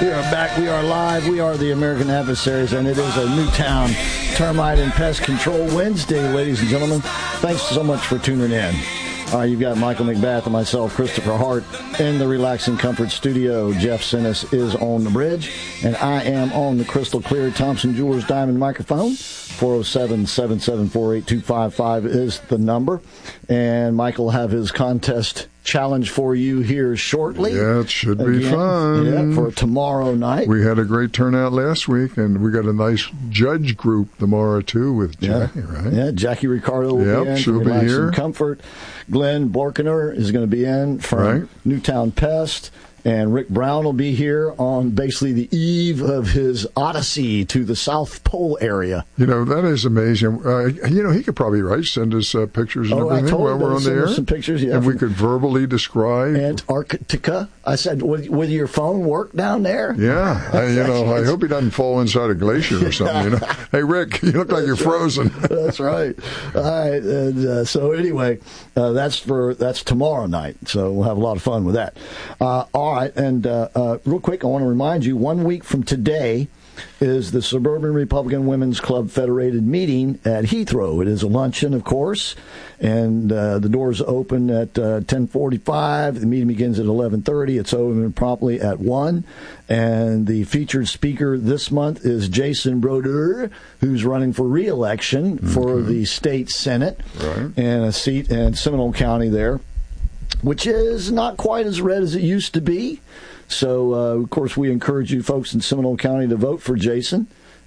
We are back. We are live. We are the American Adversaries, and it is a Newtown Termite and Pest Control Wednesday, ladies and gentlemen. Thanks so much for tuning in. You've got Michael McBath and myself, Christopher Hart, in the Relaxing Comfort Studio. Jeff Sinnis is on the bridge, and I am on the crystal clear Thompson Jewelers Diamond microphone. 407-774-8255 is the number. And Michael will have his contest challenge for you here shortly. Yeah, it should be fun. Yeah, for tomorrow night. We had a great turnout last week, and we got a nice judge group tomorrow, too, with Jackie, right? Yeah, Jackie Ricardo will be in. She'll be here. Comfort. Glenn Borkener is going to be in from Newtown Pest. And Rick Brown will be here on basically the eve of his odyssey to the South Pole area. You know, that is amazing. He could probably send us pictures and everything while we're on the air. Some pictures, yeah. And we could verbally describe. Antarctica. I said, will your phone work down there? Yeah. I hope he doesn't fall inside a glacier or something. Hey, Rick, you look like you're frozen. That's right. All right. And, so anyway, that's tomorrow night. So we'll have a lot of fun with that. All right, and real quick, I want to remind you, 1 week from today is the Suburban Republican Women's Club Federated meeting at Heathrow. It is a luncheon, of course, and the doors open at 10:45. The meeting begins at 11:30. It's open promptly at 1. And the featured speaker this month is Jason Brodeur, who's running for re-election for the state Senate and a seat in Seminole County there, which is not quite as red as it used to be. So, of course, we encourage you folks in Seminole County to vote for Jason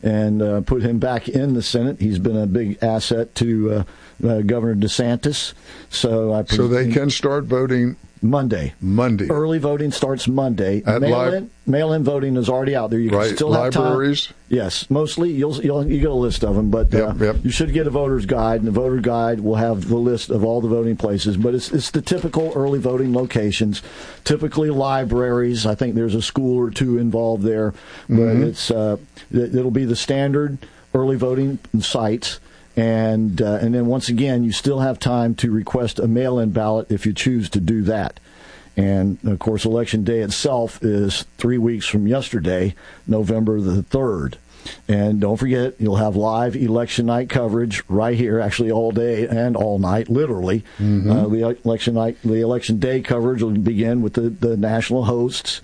and put him back in the Senate. He's been a big asset to Governor DeSantis. So they can start voting Monday. Early voting starts Monday. Mail-in voting is already out there. You can still have libraries. Time. Yes, mostly you get a list of them, but you should get a voter's guide, and the voter guide will have the list of all the voting places. But it's the typical early voting locations, typically libraries. I think there's a school or two involved there, but it'll be the standard early voting sites. And then once again, you still have time to request a mail-in ballot if you choose to do that. And, of course, Election Day itself is 3 weeks from yesterday, November the 3rd. And don't forget, you'll have live election night coverage right here, actually all day and all night, literally. The election day coverage will begin with the national hosts,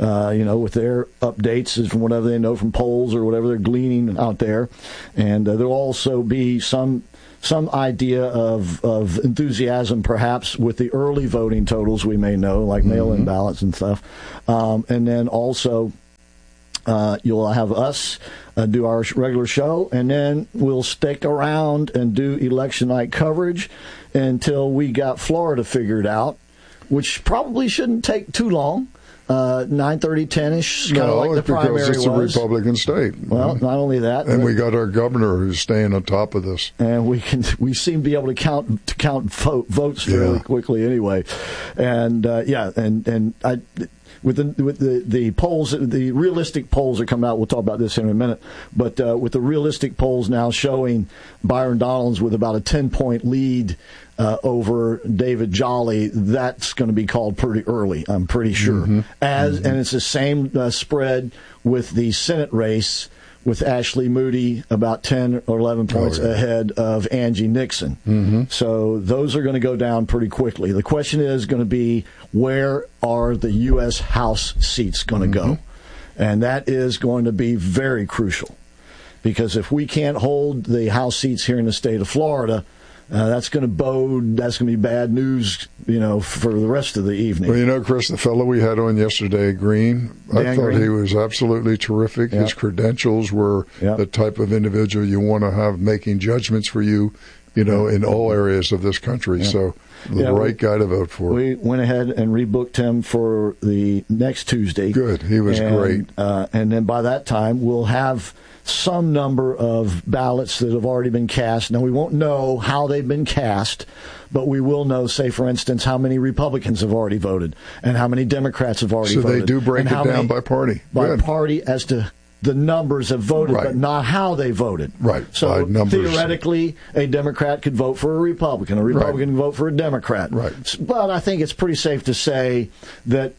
with their updates from whatever they know from polls or whatever they're gleaning out there. And there'll also be some idea of enthusiasm, perhaps, with the early voting totals we may know, like mail-in ballots and stuff. And then also you'll have us do our regular show, and then we'll stick around and do election night coverage until we got Florida figured out, which probably shouldn't take too long. 9:30, 10-ish, kind of like the primary was. Because it's a Republican state. Well, not only that, and we got our governor who's staying on top of this, and we seem to be able to count votes fairly quickly anyway, and With the polls, the realistic polls are coming out. We'll talk about this in a minute. But with the realistic polls now showing Byron Donalds with about a 10-point lead over David Jolly, that's going to be called pretty early, I'm pretty sure. And it's the same spread with the Senate race, with Ashley Moody about 10 or 11 points ahead of Angie Nixon. So those are going to go down pretty quickly. The question is going to be, where are the U.S. House seats going to go? And that is going to be very crucial, because if we can't hold the House seats here in the state of Florida, that's going to be bad news, for the rest of the evening. Well, Chris, the fellow we had on yesterday, Green, I thought he was absolutely terrific. His credentials were the type of individual you want to have making judgments for you, in all areas of this country. So the right guy to vote for. We went ahead and rebooked him for the next Tuesday. Good. He was great. And then by that time, we'll have some number of ballots that have already been cast. Now, we won't know how they've been cast, but we will know, say, for instance, how many Republicans have already voted and how many Democrats have already voted. So they do break it down by party. By party as to the numbers have voted, but not how they voted. Right. So theoretically, a Democrat could vote for a Republican. A Republican can vote for a Democrat. Right. But I think it's pretty safe to say that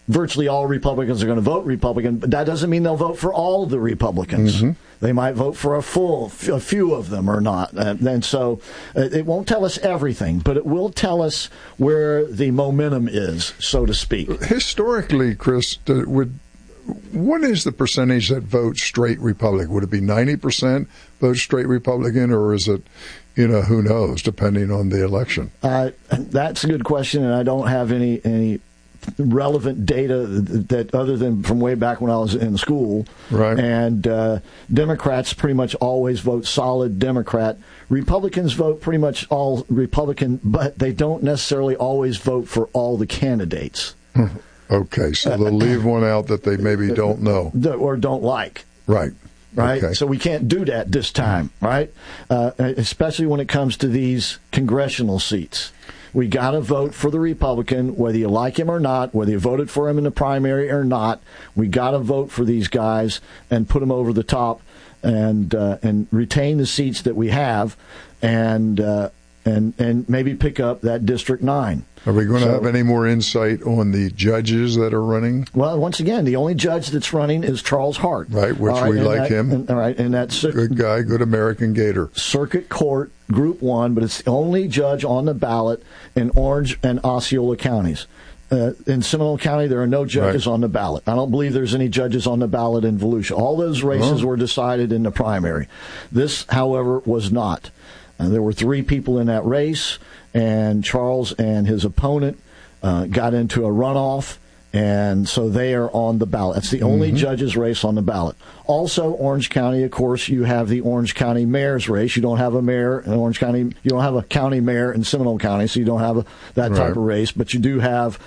virtually all Republicans are going to vote Republican, but that doesn't mean they'll vote for all the Republicans. Mm-hmm. They might vote for a few of them or not. And so it won't tell us everything, but it will tell us where the momentum is, so to speak. Historically, Chris, what is the percentage that vote straight Republican? Would it be 90% vote straight Republican, or is it, who knows, depending on the election? That's a good question, and I don't have any relevant data that other than from way back when I was in school. Right. And Democrats pretty much always vote solid Democrat. Republicans vote pretty much all Republican, but they don't necessarily always vote for all the candidates. Okay, so they'll leave one out that they maybe don't know. Or don't like. Right. Right? Okay. So we can't do that this time, right? Especially when it comes to these congressional seats. We got to vote for the Republican, whether you like him or not, whether you voted for him in the primary or not. We got to vote for these guys and put them over the top and retain the seats that we have and maybe pick up that District 9. Are we going to have any more insight on the judges that are running? Well, once again, the only judge that's running is Charles Hart. Right, which we like him. And that's good guy, good American Gator. Circuit Court, Group 1, but it's the only judge on the ballot in Orange and Osceola counties. In Seminole County, there are no judges on the ballot. I don't believe there's any judges on the ballot in Volusia. All those races were decided in the primary. This, however, was not. There were 3 people in that race, and Charles and his opponent got into a runoff, and so they are on the ballot. That's the only judges race on the ballot. Also, Orange County, of course, you have the Orange County mayor's race. You don't have a mayor in Orange County. You don't have a county mayor in Seminole County, so you don't have that type of race. But you do have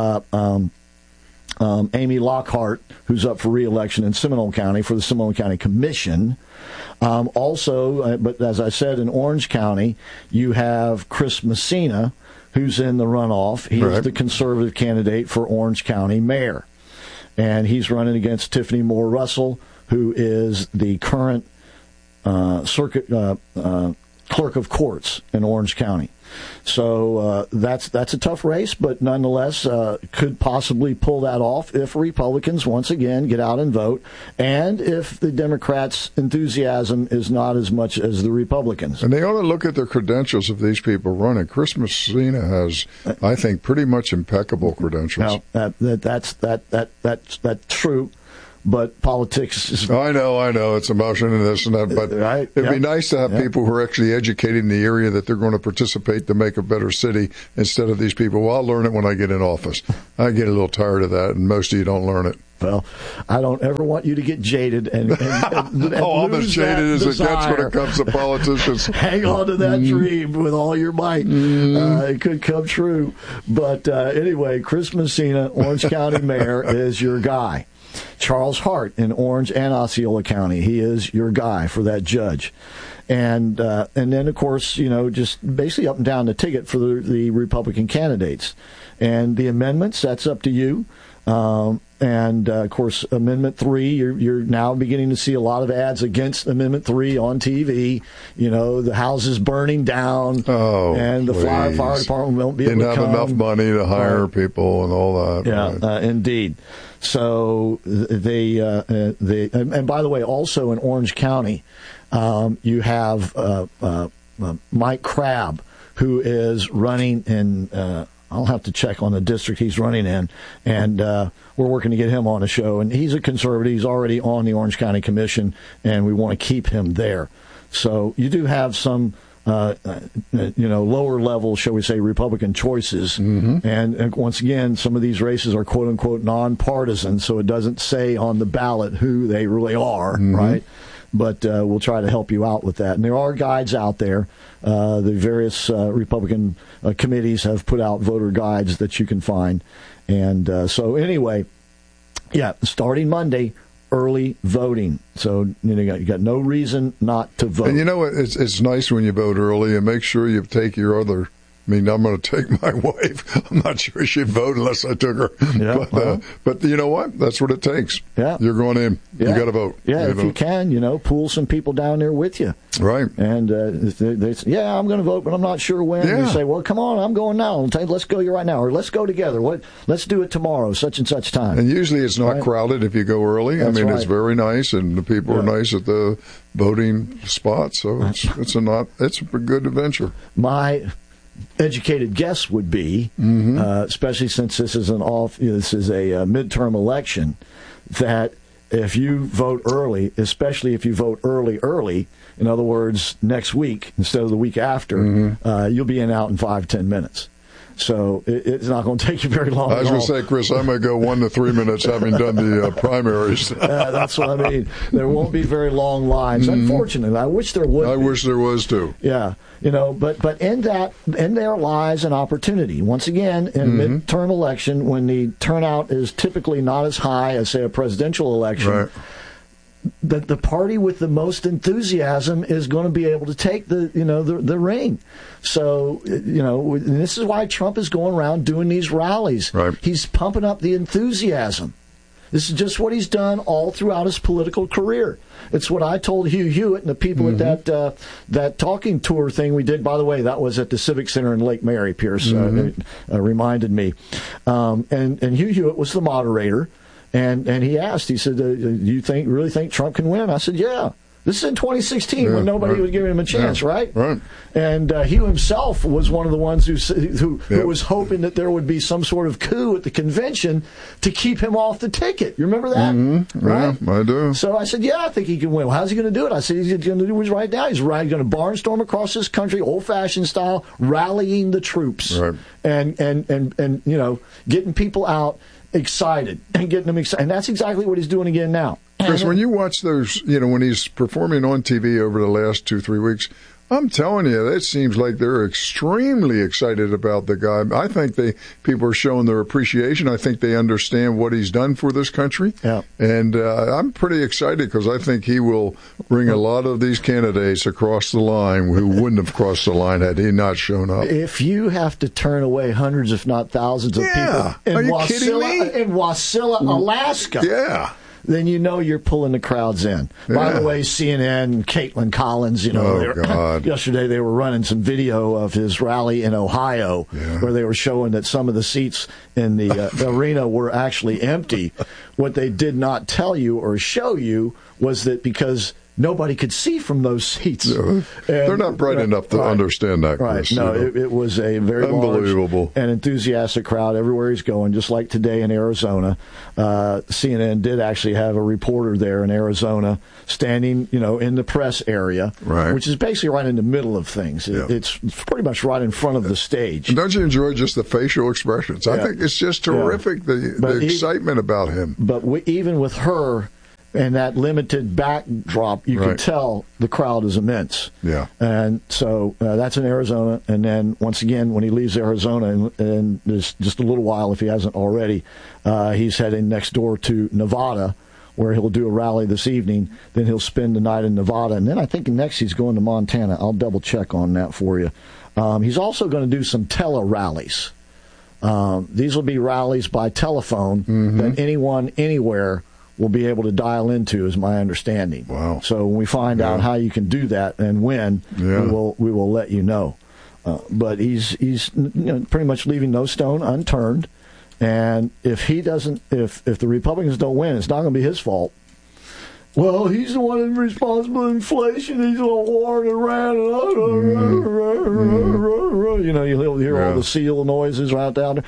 Amy Lockhart, who's up for re-election in Seminole County for the Seminole County Commission. But as I said, in Orange County, you have Chris Messina, who's in the runoff. He is the conservative candidate for Orange County mayor. And he's running against Tiffany Moore Russell, who is the current circuit clerk of courts in Orange County. So that's a tough race, but nonetheless could possibly pull that off if Republicans once again get out and vote, and if the Democrats' enthusiasm is not as much as the Republicans. And they ought to look at the credentials of these people running. Chris Messina has, I think, pretty much impeccable credentials. Now, that's true. But politics is... I know. It's emotion and this and that. But it'd be nice to have people who are actually educating the area that they're going to participate to make a better city instead of these people. Well, I'll learn it when I get in office. I get a little tired of that, and most of you don't learn it. Well, I don't ever want you to get jaded and I'm as jaded as it gets when it comes to politicians. Hang on to that dream with all your might. It could come true. But anyway, Chris Messina, Orange County Mayor, is your guy. Charles Hart in Orange and Osceola County, he is your guy for that judge. And then, of course, just basically up and down the ticket for the Republican candidates. And the amendments, that's up to you. And, of course, Amendment 3, you're now beginning to see a lot of ads against Amendment 3 on TV. The house is burning down, and the fire department won't be able to come. Didn't have enough money to hire people and all that. Yeah, indeed. So and by the way, also in Orange County, you have Mike Crabb, who is running in. I'll have to check on the district he's running in, and we're working to get him on a show. And he's a conservative. He's already on the Orange County Commission, and we want to keep him there. So you do have some, lower level, shall we say, Republican choices. And once again, some of these races are quote unquote nonpartisan, so it doesn't say on the ballot who they really are, right? But we'll try to help you out with that. And there are guides out there. The various Republican committees have put out voter guides that you can find. And so anyway, starting Monday, early voting. So you got no reason not to vote. And it's nice when you vote early, and make sure you take your other I mean, I'm going to take my wife. I'm not sure she'd vote unless I took her. Yeah, but you know what? That's what it takes. Yeah. You're going in. Yeah. You got to vote. Yeah, if you can, pull some people down there with you. Right. And they say, yeah, I'm going to vote, but I'm not sure when. Yeah. You say, well, come on, I'm going now. Let's go right now, or let's go together. Let's do it tomorrow, such and such time. And usually it's not crowded if you go early. That's right. It's very nice, and the people are nice at the voting spot. So it's a good adventure. My educated guess would be, especially since this is a midterm election, that if you vote early, especially if you vote early, in other words, next week instead of the week after, you'll be out in 5-10 minutes. So it's not going to take you very long. I was going to say, Chris, I'm going to go 1 to 3 minutes having done the primaries. That's what I mean. There won't be very long lines. Unfortunately, I wish there would. I wish there was too. Yeah, but in there lies an opportunity. Once again, in a midterm election, when the turnout is typically not as high as, say, a presidential election. Right. The party with the most enthusiasm is going to be able to take the ring. So this is why Trump is going around doing these rallies. Right. He's pumping up the enthusiasm. This is just what he's done all throughout his political career. It's what I told Hugh Hewitt and the people at that talking tour thing we did. By the way, that was at the Civic Center in Lake Mary. Pierce reminded me, and Hugh Hewitt was the moderator. And he asked, he said, do you really think Trump can win? I said, yeah. This is in 2016 when nobody was giving him a chance, right? Right. And he himself was one of the ones who was hoping that there would be some sort of coup at the convention to keep him off the ticket. You remember that? Right? Yeah, I do. So I said, yeah, I think he can win. Well, how's he going to do it? I said, he's going to do it right now. He's going to barnstorm across this country, old-fashioned style, rallying the troops. Right. And getting people out excited and getting them excited. And that's exactly what he's doing again now. Chris, when you watch those, when he's performing on TV over the last 2-3 weeks, I'm telling you, it seems like they're extremely excited about the guy. I think people are showing their appreciation. I think they understand what he's done for this country. Yeah. And I'm pretty excited because I think he will bring a lot of these candidates across the line who wouldn't have crossed the line had he not shown up. If you have to turn away hundreds, if not thousands of people in Wasilla, Alaska, then you're pulling the crowds in. By the way, CNN, Caitlin Collins, yesterday they were running some video of his rally in Ohio where they were showing that some of the seats in the arena were actually empty. What they did not tell you or show you was that because nobody could see from those seats. They're not bright enough to understand that, Chris. Right. No, it was a very large and enthusiastic crowd everywhere he's going, just like today in Arizona. CNN did actually have a reporter there in Arizona standing, in the press area, which is basically right in the middle of things. It's pretty much right in front of the stage. And don't you enjoy just the facial expressions? I think it's just terrific, the excitement about him. But even with her and that limited backdrop, you can tell the crowd is immense. Yeah. And so that's in Arizona. And then once again, when he leaves Arizona, and there's just a little while if he hasn't already, he's heading next door to Nevada, where he'll do a rally this evening. Then he'll spend the night in Nevada. And then I think next he's going to Montana. I'll double check on that for you. He's also going to do some tele-rallies. These will be rallies by telephone that anyone, anywhere, will be able to dial into, is my understanding. Wow. So when we find out how you can do that and when, we will let you know. But he's pretty much leaving no stone unturned. And if the Republicans don't win, it's not going to be his fault. Well, he's the one who's responsible for inflation. He's all war in Iran. You'll hear all the seal noises right down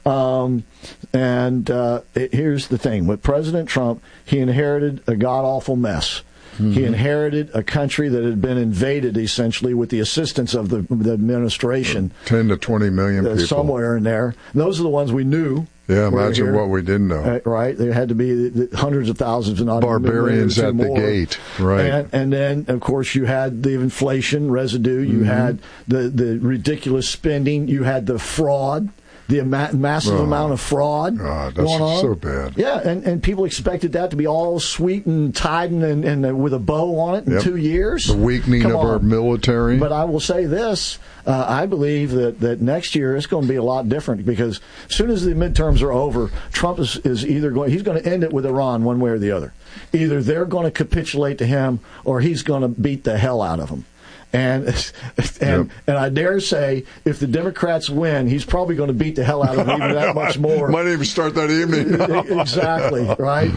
there. Here's the thing. With President Trump, he inherited a god-awful mess. He inherited a country that had been invaded, essentially, with the assistance of the administration. 10 to 20 million people. Somewhere in there. Those are the ones we knew. Yeah, imagine what we didn't know. Right. There had to be hundreds of thousands, if not barbarians at the gate. Right. And then, of course, you had the inflation residue. You had the ridiculous spending. You had the fraud. the massive amount of fraud that's going on. So bad. Yeah, and people expected that to be all sweet and tied and with a bow on it in 2 years. The weakening of our military. But I will say this. I believe that next year it's going to be a lot different, because as soon as the midterms are over, Trump is either he's going to end it with Iran one way or the other. Either they're going to capitulate to him, or he's going to beat the hell out of them. And I dare say, if the Democrats win, he's probably going to beat the hell out of them even that much more. Might even start that evening. Exactly, right?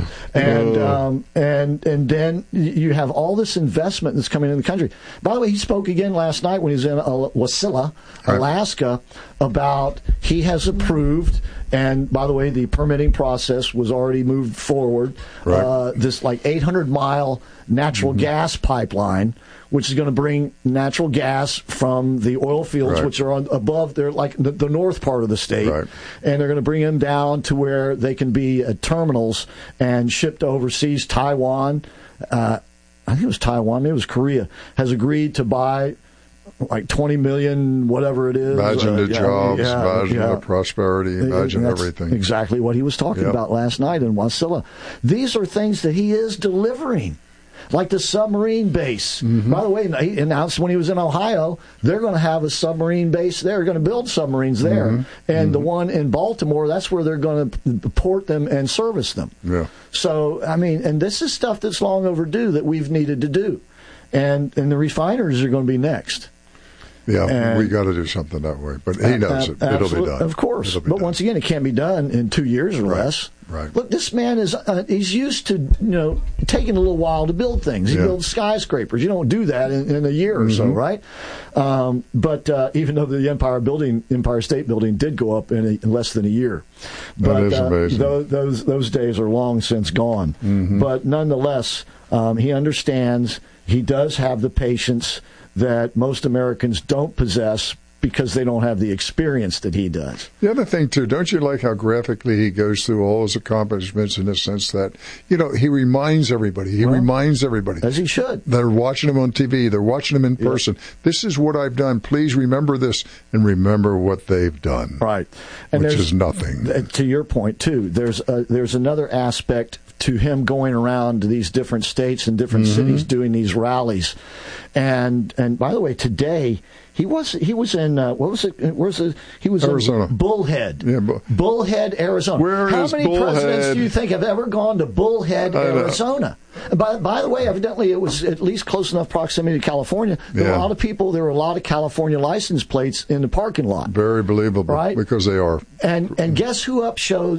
And then you have all this investment that's coming in the country. By the way, he spoke again last night when he was in Wasilla, Alaska, about he has approved. And by the way, the permitting process was already moved forward. Right. This 800-mile natural gas pipeline, which is going to bring natural gas from the oil fields, which are above, they're like the north part of the state. Right. And they're going to bring them down to where they can be at terminals and shipped overseas. Taiwan, I think it was Taiwan, maybe it was Korea, has agreed to buy like 20 million, whatever it is. Imagine the jobs, imagine the prosperity, imagine everything. Exactly what he was talking about last night in Wasilla. These are things that he is delivering. Like the submarine base. By the way, he announced when he was in Ohio, they're going to have a submarine base there. They're going to build submarines there. And the one in Baltimore, that's where they're going to port them and service them. Yeah. So, I mean, and this is stuff that's long overdue that we've needed to do. And the refineries are going to be next. Yeah, we got to do something that way. But he knows it. It'll be done. Of course. But once again, it can't be done in 2 years or less. Right. Look, this man he's used to, taking a little while to build things. He builds skyscrapers. You don't do that in a year or so, right? But even though the Empire State Building did go up in less than a year. But that is amazing. Those days are long since gone. But nonetheless, he understands. He does have the patience that most Americans don't possess, because they don't have the experience that he does. The other thing, too, don't you like how graphically he goes through all his accomplishments, in the sense that, he reminds everybody. He reminds everybody. As he should. They're watching him on TV. They're watching him in person. This is what I've done. Please remember this, and remember what they've done. Right. And which is nothing. To your point, too, there's another aspect to him going around to these different states and different cities doing these rallies. And by the way, today he was in he was Arizona. in Bullhead. Yeah, Bullhead, Arizona. How many presidents do you think have ever gone to Bullhead, Arizona? By the way, evidently it was at least close enough proximity to California. There were a lot of people. There were a lot of California license plates in the parking lot. Very believable, right? Because they are. And guess who else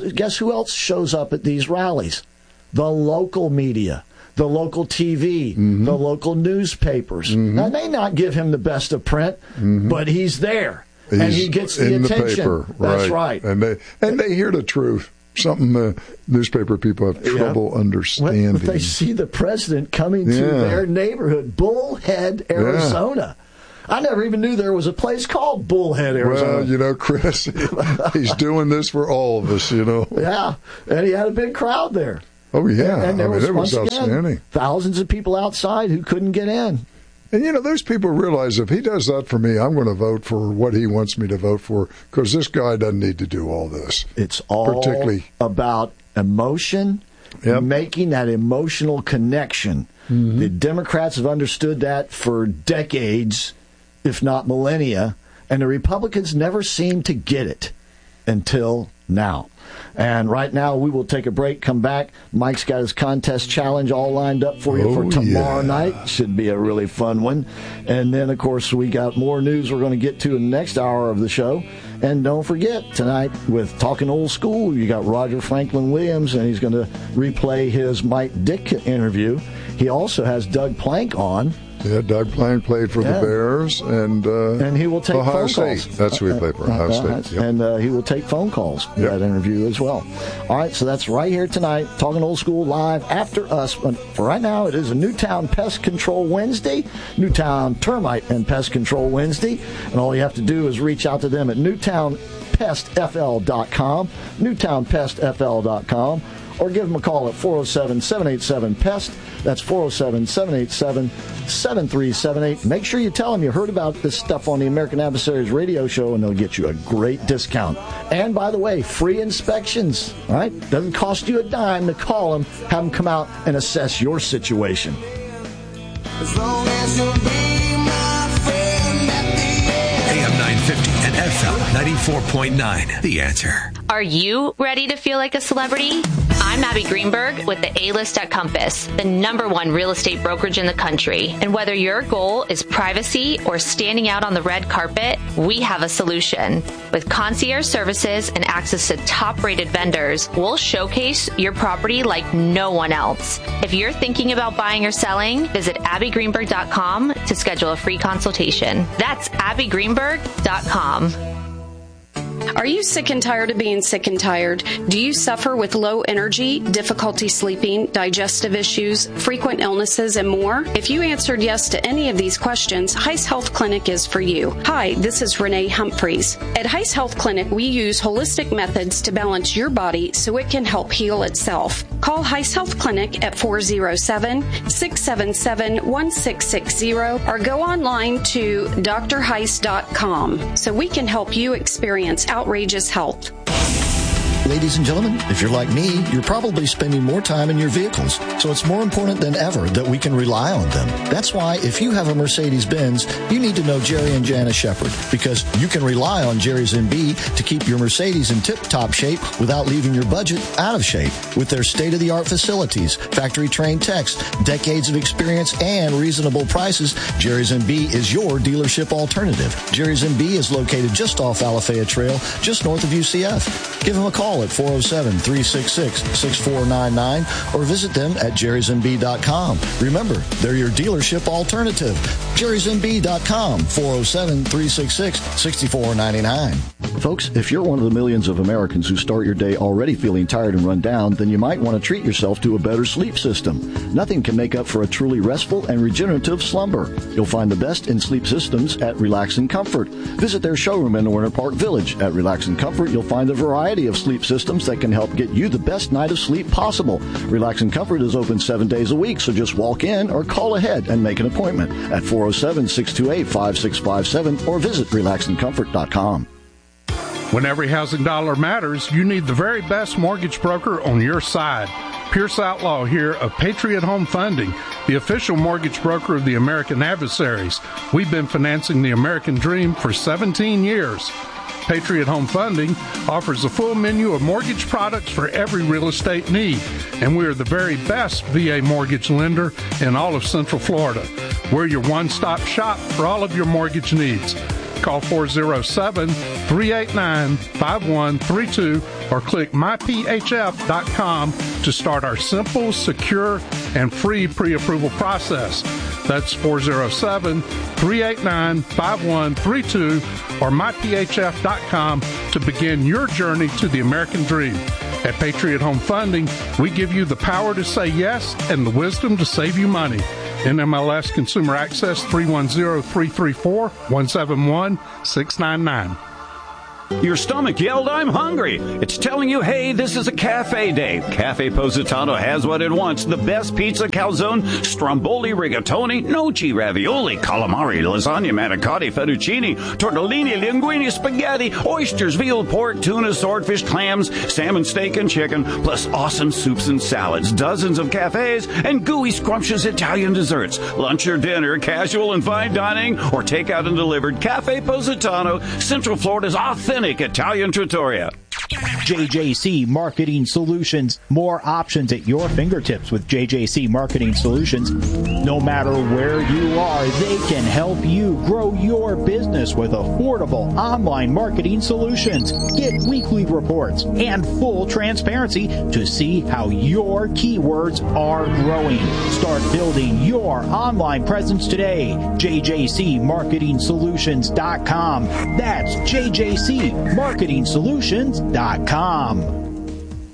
shows up at these rallies? The local media. The local TV, the local newspapers. Now, they may not give him the best of print, but he's there, and he gets the attention. Paper, That's right. And they hear the truth. Something newspaper people have trouble understanding. But they see the president coming to their neighborhood, Bullhead, Arizona. I never even knew there was a place called Bullhead, Arizona. Well, Chris, he's doing this for all of us, Yeah, and he had a big crowd there. Oh, yeah. And there it was outstanding. Thousands of people outside who couldn't get in. And, those people realize if he does that for me, I'm going to vote for what he wants me to vote for, because this guy doesn't need to do all this. It's all about emotion, making that emotional connection. The Democrats have understood that for decades, if not millennia, and the Republicans never seem to get it until now. And right now, we will take a break, come back. Mike's got his contest challenge all lined up for you for tomorrow night. Should be a really fun one. And then, of course, we got more news we're going to get to in the next hour of the show. And don't forget, tonight with Talking Old School, you got Roger Franklin Williams, and he's going to replay his Mike Dick interview. He also has Doug Plank on. Yeah, Doug Plank played for the Bears, and he will take Ohio phone State. calls. That's who he played for, Ohio State. Yep. And he will take phone calls for that interview as well. All right, so that's right here tonight, Talking Old School live after us. But for right now, it is a Newtown Pest Control Wednesday, Newtown Termite and Pest Control Wednesday, and all you have to do is reach out to them at newtownpestfl.com, newtownpestfl.com. or give them a call at 407-787-PEST. That's 407-787-7378. Make sure you tell them you heard about this stuff on the American Adversaries radio show, and they'll get you a great discount. And by the way, free inspections. All right? Doesn't cost you a dime to call them, have them come out and assess your situation. As long as you'll be my friend at the end. AM 950 and FM 94.9. The Answer. Are you ready to feel like a celebrity? I'm Abby Greenberg with the A-List at Compass, the #1 real estate brokerage in the country. And whether your goal is privacy or standing out on the red carpet, we have a solution. With concierge services and access to top-rated vendors, we'll showcase your property like no one else. If you're thinking about buying or selling, visit abbygreenberg.com to schedule a free consultation. That's abbygreenberg.com. Are you sick and tired of being sick and tired? Do you suffer with low energy, difficulty sleeping, digestive issues, frequent illnesses, and more? If you answered yes to any of these questions, Heiss Health Clinic is for you. Hi, this is Renee Humphreys. At Heiss Health Clinic, we use holistic methods to balance your body so it can help heal itself. Call Heiss Health Clinic at 407-677-1660 or go online to drheiss.com so we can help you experience outrageous health. Ladies and gentlemen, if you're like me, you're probably spending more time in your vehicles, so it's more important than ever that we can rely on them. That's why if you have a Mercedes-Benz, you need to know Jerry and Jana Shepard, because you can rely on Jerry's MB to keep your Mercedes in tip-top shape without leaving your budget out of shape. With their state-of-the-art facilities, factory-trained techs, decades of experience, and reasonable prices, Jerry's MB is your dealership alternative. Jerry's MB is located just off Alafaya Trail, just north of UCF. Give them a call at 407-366-6499 or visit them at jerrysmb.com. Remember, they're your dealership alternative. jerrysmb.com, 407-366-6499. Folks, if you're one of the millions of Americans who start your day already feeling tired and run down, then you might want to treat yourself to a better sleep system. Nothing can make up for a truly restful and regenerative slumber. You'll find the best in sleep systems at Relax and Comfort. Visit their showroom in Winter Park Village. At Relax and Comfort, you'll find a variety of sleep systems that can help get you the best night of sleep possible. Relax and Comfort is open 7 days a week, so just walk in or call ahead and make an appointment at 407-628-5657 or visit relaxandcomfort.com. When every housing dollar matters, you need the very best mortgage broker on your side. Pierce Outlaw here of Patriot Home Funding, the official mortgage broker of the American Adversaries. We've been financing the American dream for 17 years. Patriot Home Funding offers a full menu of mortgage products for every real estate need, and we are the very best VA mortgage lender in all of Central Florida. We're your one-stop shop for all of your mortgage needs. Call 407-389-5132 or click myphf.com to start our simple, secure, and free pre-approval process. That's 407-389-5132 or myphf.com to begin your journey to the American dream. At Patriot Home Funding, we give you the power to say yes and the wisdom to save you money. NMLS Consumer Access 310-334-171-699. Your stomach yelled, "I'm hungry." It's telling you, hey, this is a cafe day. Cafe Positano has what it wants. The best pizza, calzone, stromboli, rigatoni, gnocchi, ravioli, calamari, lasagna, manicotti, fettuccine, tortellini, linguine, spaghetti, oysters, veal, pork, tuna, swordfish, clams, salmon, steak, and chicken, plus awesome soups and salads, dozens of cafes, and gooey, scrumptious Italian desserts. Lunch or dinner, casual and fine dining, or takeout and delivered. Cafe Positano, Central Florida's authentic Italian trattoria. JJC Marketing Solutions. More options at your fingertips with JJC Marketing Solutions. No matter where you are, they can help you grow your business with affordable online marketing solutions. Get weekly reports and full transparency to see how your keywords are growing. Start building your online presence today. JJCMarketingSolutions.com. That's JJCMarketingSolutions.com.